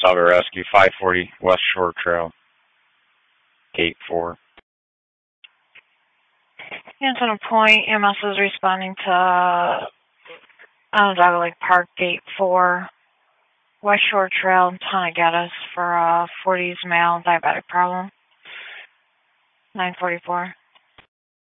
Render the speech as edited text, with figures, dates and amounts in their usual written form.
Saga Rescue, 540 West Shore Trail, Gate 4. Anson Point, EMS is responding to Onondaga Lake Park, Gate 4, West Shore Trail, Tonagatus for a 40s male diabetic problem. 944.